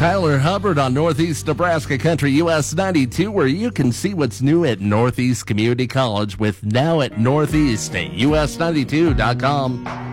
Tyler Hubbard on Northeast Nebraska Country US 92, where you can see what's new at Northeast Community College with Now at Northeast at US92.com.